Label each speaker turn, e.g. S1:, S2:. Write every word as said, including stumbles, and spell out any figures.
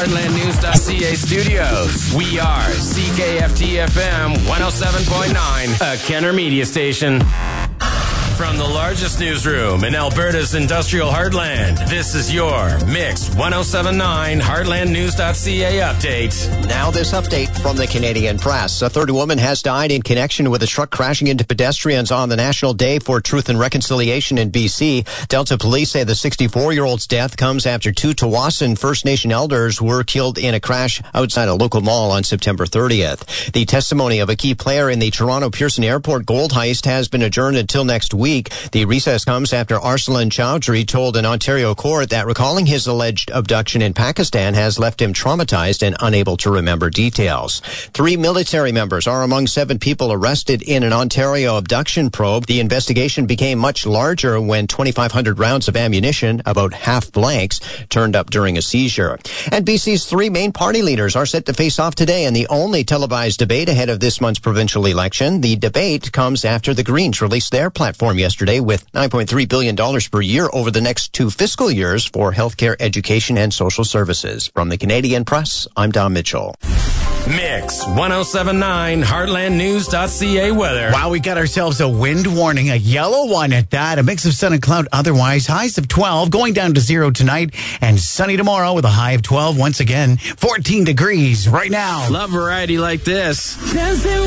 S1: Heartland News dot C A studios. We are C K F T F M one oh seven point nine, a Kenner Media station. From the largest newsroom in Alberta's industrial heartland, this is your Mix one oh seven point nine Heartland News dot C A update.
S2: Now this update from the Canadian Press. A third woman has died in connection with a truck crashing into pedestrians on the National Day for Truth and Reconciliation in B C. Delta police say the sixty-four-year-old's death comes after two Tawasin First Nation elders were killed in a crash outside a local mall on September thirtieth. The testimony of a key player in the Toronto Pearson Airport gold heist has been adjourned until next week. week. The recess comes after Arsalan Chowdhury told an Ontario court that recalling his alleged abduction in Pakistan has left him traumatized and unable to remember details. Three military members are among seven people arrested in an Ontario abduction probe. The investigation became much larger when twenty-five hundred rounds of ammunition, about half blanks, turned up during a seizure. And B C's three main party leaders are set to face off today in the only televised debate ahead of this month's provincial election. The debate comes after the Greens released their platform yesterday with nine point three billion dollars per year over the next two fiscal years for healthcare, education, and social services. From the Canadian Press, I'm Don Mitchell.
S1: Mix one oh seven point nine Heartland News dot C A weather.
S3: Wow, we got ourselves a wind warning, a yellow one at that. A mix of sun and cloud otherwise. Highs of twelve, going down to zero tonight, and sunny tomorrow with a high of twelve once again. fourteen degrees right now.
S1: Love variety like this.